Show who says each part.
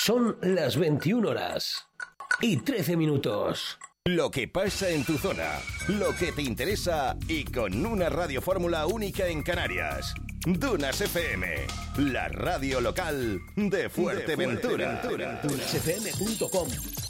Speaker 1: Son las 21 horas y 13 minutos.
Speaker 2: Lo que pasa en tu zona, lo que te interesa y con una radiofórmula única en Canarias. Dunas FM, la radio local de Fuerteventura.
Speaker 1: DunasFM.com